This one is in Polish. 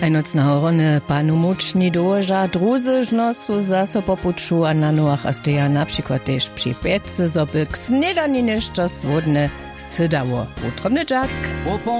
Najnocna horony panu mučni doža druzežnosu zase popuču a na noach a steja na przykład też przy piece, zoby k snedani nešto svodne sydało. Utromny džak.